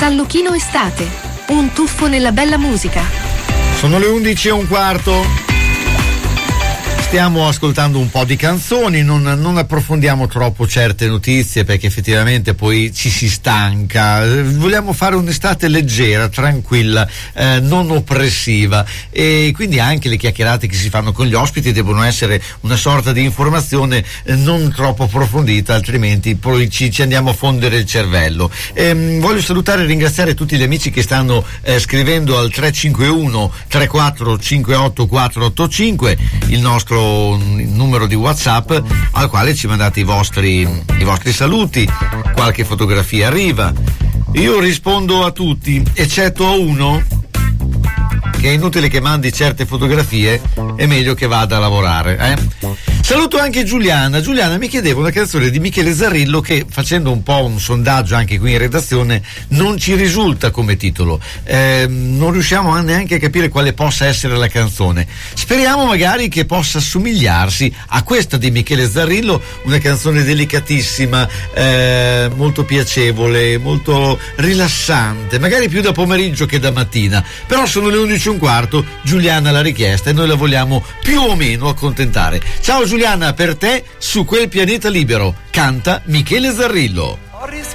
Zalluchino Estate, un tuffo nella bella musica. Sono le 11:15. Stiamo ascoltando un po' di canzoni, non approfondiamo troppo certe notizie perché effettivamente poi ci si stanca. Vogliamo fare un'estate leggera, tranquilla, non oppressiva, e quindi anche le chiacchierate che si fanno con gli ospiti devono essere una sorta di informazione non troppo approfondita, altrimenti poi ci andiamo a fondere il cervello. Voglio salutare e ringraziare tutti gli amici che stanno scrivendo al 351 34 58 485, il nostro numero di WhatsApp, al quale ci mandate i vostri saluti, qualche fotografia arriva. Io rispondo a tutti, eccetto a uno che è inutile che mandi certe fotografie, è meglio che vada a lavorare. Saluto anche Giuliana. Giuliana mi chiedeva una canzone di Michele Zarrillo che, facendo un po' un sondaggio anche qui in redazione, non ci risulta come titolo. Non riusciamo neanche a capire quale possa essere la canzone. Speriamo magari che possa assomigliarsi a questa di Michele Zarrillo, una canzone delicatissima, molto piacevole, molto rilassante, magari più da pomeriggio che da mattina. Però sono le 11:15, Giuliana l'ha richiesta e noi la vogliamo più o meno accontentare. Ciao Giuliana, per te Su quel pianeta libero canta Michele Zarrillo.